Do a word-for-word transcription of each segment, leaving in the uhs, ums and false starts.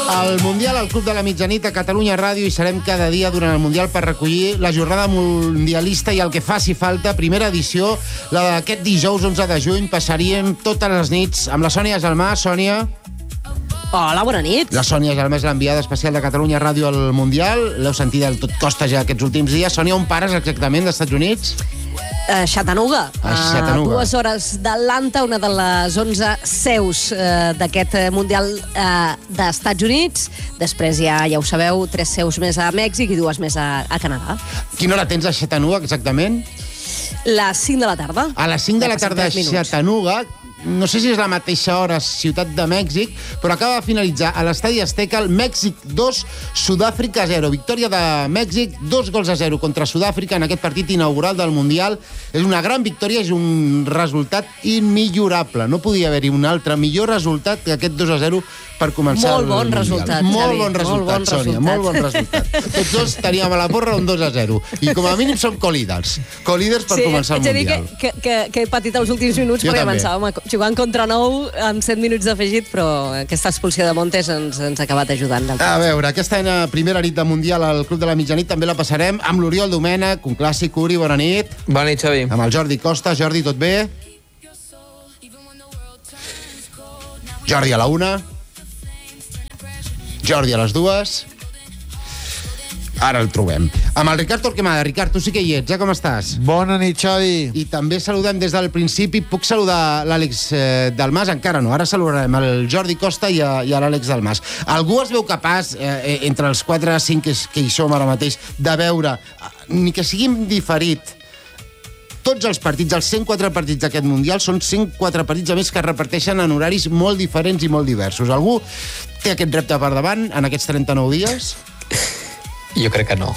El Mundial al Club de la Mitjanit a Catalunya Ràdio i serem cada dia durant el Mundial per recollir la jornada mundialista i el que faci falta. Primera edició, la d'aquest dijous onze de juny. Passaríem totes les nits amb la Sònia Gelmà. Sònia... Hola, bona nit. La Sònia Gelmà és l'enviada especial de Catalunya Ràdio al Mundial. L'heu sentit del tot costa ja aquests últims dies. Sònia, on pares exactament, dels Estats Units? Uh, Chattanooga, a Chattanooga. dues hores d'Atlanta, una de les onze seus uh, d'aquest Mundial uh, d'Estats Units. Després ja ja ho sabeu, tres seus més a Mèxic i dues més a, a Canadà. Quina hora tens a Chattanooga, exactament? Les cinc de la tarda. A les cinc de la tarda a Chattanooga. No sé si és la mateixa hora Ciutat de Mèxic, però acaba de finalitzar a l'Estadi Azteca el Mèxic dos, Sud-àfrica zero. Victòria de Mèxic, dos gols a zero contra Sud-àfrica en aquest partit inaugural del Mundial. És una gran victòria, és un resultat immillorable. No podia haver-hi un altre millor resultat que aquest dos a zero per començar molt bon el Mundial. Resultat, molt Xavi. bon resultat, molt bon Sònia, resultat. molt bon resultat. Tots dos teníem a la porra un dos a zero. I com a mínim som co-líders. Co-líders per sí, començar el Mundial. Sí, que, que, que he patit els últims minuts jo perquè també. pensàvem jugant contra nou amb set minuts d'afegit, però aquesta expulsió de Montes ens, ens ha acabat ajudant. A veure, aquesta primera nit de Mundial al Club de la Mitjanit també la passarem amb l'Oriol Domènech, un clàssic. Uri, bona nit. Bona nit, Xavi. Amb el Jordi Costa. Jordi, tot bé? Jordi a la una. Jordi a les dues. Ara el trobem. Amb el Ricard Torquemada. Ricard, tu sí que hi ets, eh? Com estàs? Bona nit, Xavi. I també saludem des del principi. Puc saludar l'Àlex eh, Dalmas? Encara no. Ara saludarem el Jordi Costa i, a, i a l'Àlex Dalmas. Algú es veu capaç, eh, entre els quatre o cinc que, que hi som ara mateix, de veure, ni que sigui diferit, tots els partits, els cent quatre partits d'aquest Mundial, són cent quatre partits, a més, que es reparteixen en horaris molt diferents i molt diversos. Algú té aquest repte per davant en aquests trenta-nou dies? Jo crec que no.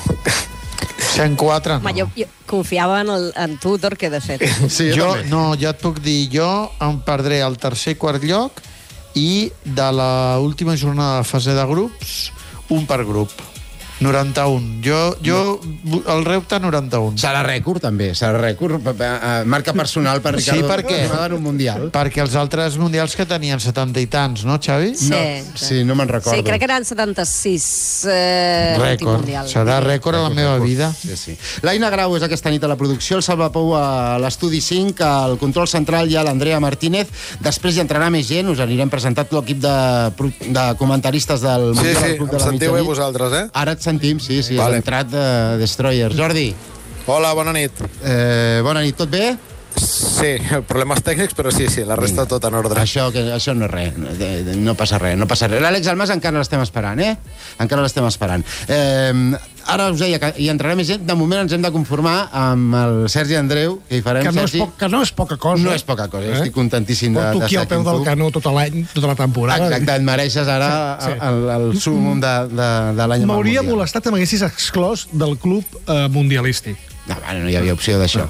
cent quatre, no. Home, jo, jo confiava en, el, en tu, Torque, de fet. Sí, jo, jo, també. no, ja et puc dir, jo em perdré el tercer i quart lloc i de la última jornada de fase de grups, un per grup. noranta-un. Jo, jo el repte noranta-un. Serà rècord, també. Serà rècord. Marca personal per Ricardo. Sí, per què? En un mundial. Perquè els altres mundials que tenien setanta i tants, no, Xavi? Sí, no, sí, no me'n recordo. Sí, crec que eren setanta-sis. Eh, rècord. Serà rècord a la meva vida. Sí, sí. L'Aina Grau és aquesta nit a la producció, el Salva Pou a l'estudi cinc, al control central hi ha l'Andrea Martínez. Després hi entrarà més gent, us anirem presentant l'equip de, de comentaristes del sí, Mundial sí, del Club de la em sentiu bé Mitjanit. vosaltres, eh? Ara et sentim, sí, sí, vale. Has entrat de Destroyer. Jordi. Hola, bona nit. Eh, bona nit, tot bé? Sí, problemes tècnics, però sí, sí, la resta tot en ordre. Això, que, això no és res, no, no passa res, no passa res. L'Àlex Almas encara l'estem esperant, eh? Encara l'estem esperant. Eh, ara us deia que hi entrarà més gent. De moment ens hem de conformar amb el Sergi Andreu, que hi farem, que no, Sergi. és poc, que no és poca cosa. No és poca cosa, eh? Estic contentíssim de, Porto de aquí estar al peu amb del tu. canó tot l'any, tota la temporada. Exacte, et mereixes ara sí. el, el sumum de, de, de l'any. M'hauria molestat que m'haguessis exclòs del club eh, mundialístic. No, bueno, no hi havia opció d'això.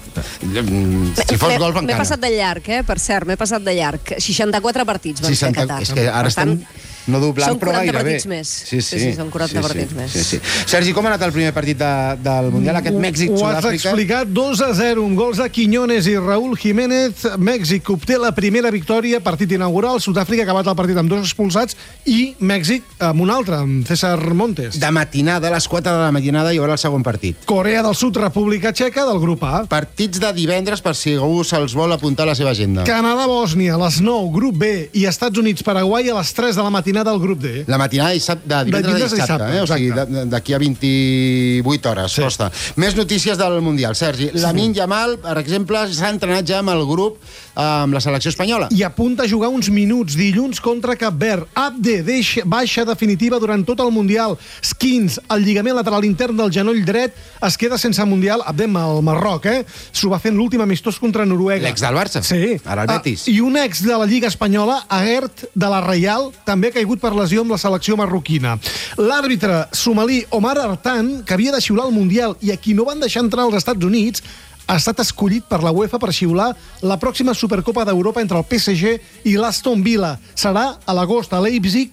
Si fos golf, encara. M'he passat de llarg, eh? Per cert, m'he passat de llarg. seixanta-quatre partits van seixanta... fer a Qatar. És que ara per estem... tant, no doblant, però gairebé. Són quaranta partits més. Sí, sí, sí, sí són quaranta sí, partits sí, més. Sí, sí. Sergi, com ha anat el primer partit de, del Mundial, aquest Mèxic-Sud-àfrica? Ho has explicat, dos a zero, amb gols de Quiñones i Raúl Jiménez. Mèxic obté la primera victòria, partit inaugural. Sud-àfrica ha acabat el partit amb dos expulsats i Mèxic amb un altre, amb César Montes. De matinada, a les quatre de la matinada, hi haurà el segon partit. Corea del Sud, República Txeca, del grup A. Partits de divendres, per si algú se'ls vol apuntar a la seva agenda. Canadà-Bòsnia, a les nou, grup B, i Estats Units-Paraguai a les tres de la matinada, al grup D. La matinada de, dissabte, de divendres de a dissabte, eh? O sigui, d'aquí a vint-i-vuit hores. Sí. Costa. Més notícies del Mundial, Sergi. Sí. Lamine Yamal, per exemple, s'ha entrenat ja amb el grup, amb la selecció espanyola. I apunta a jugar uns minuts dilluns contra Cap Verd. Abde deixa, baixa definitiva durant tot el Mundial. Skins, el lligament lateral intern del genoll dret, es queda sense Mundial. Abde al Marroc, eh? S'ho va fer en l'últim amistós contra Noruega. L'ex del Barça. Sí. Ara el Betis. Ah, I un ex de la Lliga Espanyola, Aguert, de la Reial, també ha caigut per lesió amb la selecció marroquina. L'àrbitre somalí Omar Artan, que havia de xiular el Mundial i a qui no van deixar entrar als Estats Units, ha estat escollit per la UEFA per xiular la pròxima Supercopa d'Europa entre el P S G i l'Aston Villa. Serà a l'agost a Leipzig,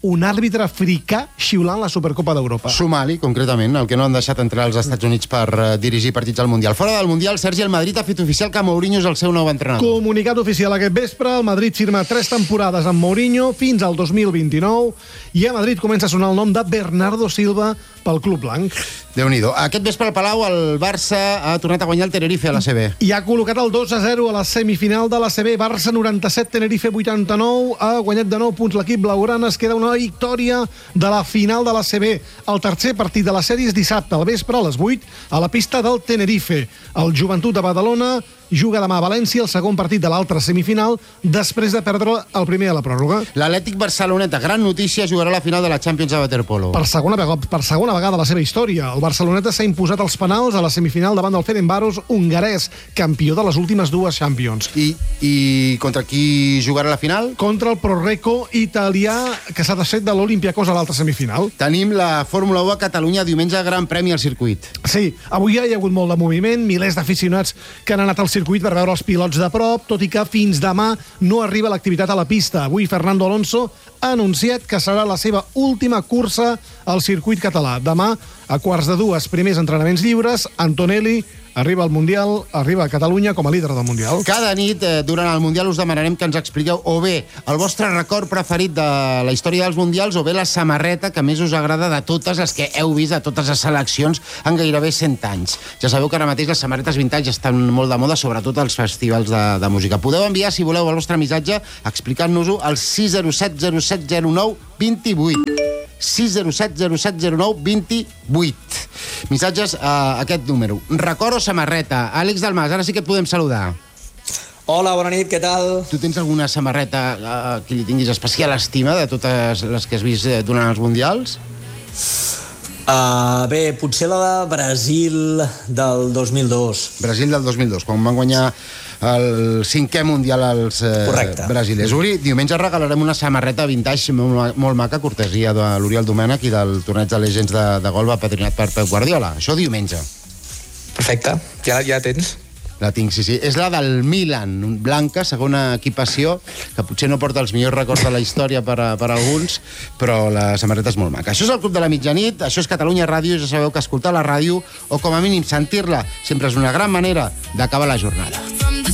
un àrbitre africà xiulant la Supercopa d'Europa. Somali, concretament, el que no han deixat entrar als Estats Units per uh, dirigir partits al Mundial. Fora del Mundial, Sergi, el Madrid ha fet oficial que Mourinho és el seu nou entrenador. Comunicat oficial aquest vespre, el Madrid firma tres temporades amb Mourinho fins al dos mil vint-i-nou i a Madrid comença a sonar el nom de Bernardo Silva pel club blanc. Déu-n'hi-do. Aquest vespre al Palau el Barça ha tornat a guanyar el Tenerife a la C B. I ha col·locat el dos a zero a la semifinal de la C B. Barça noranta-set, Tenerife vuitanta-nou. Ha guanyat de nou punts l'equip blaugrana. Es queda una victòria de la final de la C B. El tercer partit de la sèrie és dissabte al vespre a les vuit a la pista del Tenerife. El Joventut de Badalona juga demà a València el segon partit de l'altra semifinal després de perdre el primer a la pròrroga. L'Atlètic Barceloneta, gran notícia, jugarà a la final de la Champions de waterpolo. Per segona, vegada, per segona vegada a la seva història, el Barceloneta s'ha imposat als penals a la semifinal davant del Ferencváros hongarès, campió de les últimes dues Champions. I, i contra qui jugarà a la final? Contra el Prorreco italià, que s'ha desfet de l'Olympiacos a l'altra semifinal. Tenim la Fórmula u a Catalunya, diumenge gran premi al circuit. Sí, avui ja hi ha hagut molt de moviment, milers d'aficionats que han anat al circuit per veure els pilots de prop, tot i que fins demà no arriba l'activitat a la pista. Avui Fernando Alonso ha anunciat que serà la seva última cursa al circuit català. Demà, a quarts de dues, primers entrenaments lliures, Antonelli arriba al Mundial, arriba a Catalunya com a líder del Mundial. Cada nit, eh, durant el Mundial, us demanarem que ens expliqueu o bé el vostre record preferit de la història dels Mundials o bé la samarreta que més us agrada de totes les que heu vist, de totes les seleccions en gairebé cent anys. Ja sabeu que ara mateix les samarretes vintage estan molt de moda, sobretot als festivals de, de música. Podeu enviar, si voleu, el vostre missatge explicant-nos-ho al sis zero set zero set zero nou dos vuit. sis zero set zero set zero nou dos vuit. Missatges a aquest número. Record o samarreta? Àlex Dalmas, ara sí que et podem saludar. Hola, bona nit, què tal? Tu tens alguna samarreta eh, que li tinguis especial estima de totes les que has vist eh, durant els Mundials? Uh, bé, potser la de Brasil del dos mil dos. Brasil del dos mil dos, quan van guanyar el cinquè Mundial als eh, brasilers. Uri, diumenge regalarem una samarreta vintage molt, molt maca, cortesia de l'Oriol Domènech i del torneig de Legends de, de golf patrocinat per Pep Guardiola. Això diumenge. Perfecte, ja, ja tens. La tinc, sí, sí. És la del Milan, blanca, segona equipació, que potser no porta els millors records de la història per a, per a alguns, però la samarreta és molt maca. Això és el Club de la Mitjanit, això és Catalunya Ràdio, ja sabeu que escoltar la ràdio, o com a mínim sentir-la, sempre és una gran manera d'acabar la jornada.